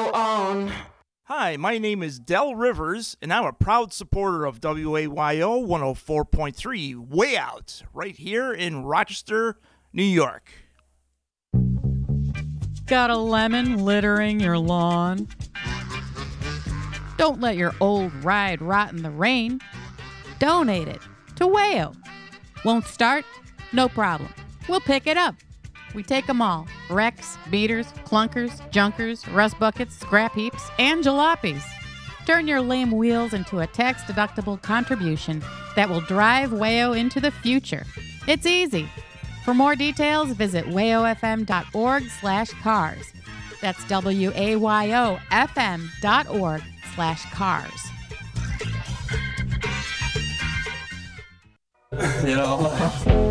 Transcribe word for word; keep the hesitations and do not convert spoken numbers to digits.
go on. Hi, my name is Del Rivers, and I'm a proud supporter of W A Y O one oh four point three, Way Out, right here in Rochester, New York. Got a lemon littering your lawn? Don't let your old ride rot in the rain. Donate it to Wayo. Won't start? No problem. We'll pick it up. We take them all. Wrecks, beaters, clunkers, junkers, rust buckets, scrap heaps, and jalopies. Turn your lame wheels into a tax-deductible contribution that will drive Wayo into the future. It's easy. For more details, visit wayofm.org slash cars. That's W-A-Y-O-F-M dot org slash cars. You know?